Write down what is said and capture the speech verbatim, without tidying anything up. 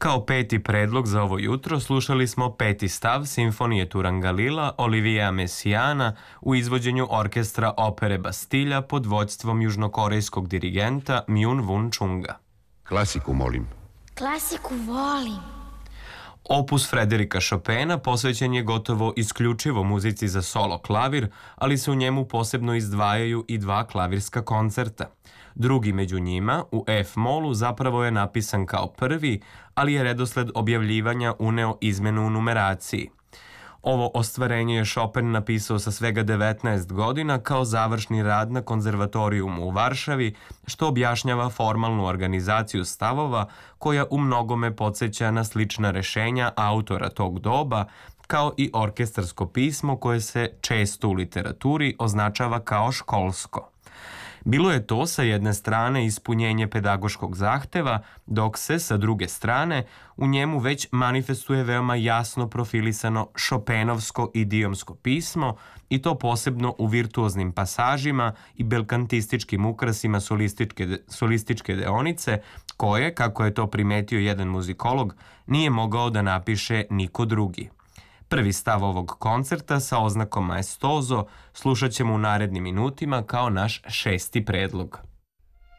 Kao peti predlog za ovo jutro slušali smo peti stav simfonije Turangalila Olivia Messiana u izvođenju orkestra opere Bastilja pod vođstvom južnokorejskog dirigenta Myun Won Chunga. Klasiku molim. Klasiku volim. Opus Frederika Chopina posvećen je gotovo isključivo muzici za solo klavir, ali se u njemu posebno izdvajaju i dva klavirska koncerta. Drugi među njima, u F-molu, zapravo je napisan kao prvi, ali je redosled objavljivanja uneo izmenu u numeraciji. Ovo ostvarenje je Chopin napisao sa svega devetnaest godina kao završni rad na konzervatorijumu u Varšavi, što objašnjava formalnu organizaciju stavova koja u mnogome podsjeća na slična rešenja autora tog doba, kao i orkestarsko pismo koje se često u literaturi označava kao školsko. Bilo je to sa jedne strane ispunjenje pedagoškog zahteva, dok se sa druge strane u njemu već manifestuje veoma jasno profilisano Chopinovsko idiomsko pismo i to posebno u virtuoznim pasažima i belkantističkim ukrasima solističke, solističke deonice koje, kako je to primetio jedan muzikolog, nije mogao da napiše niko drugi. Prvi stav ovog koncerta sa oznakom maestoso slušat ćemo u narednim minutima kao naš šesti predlog.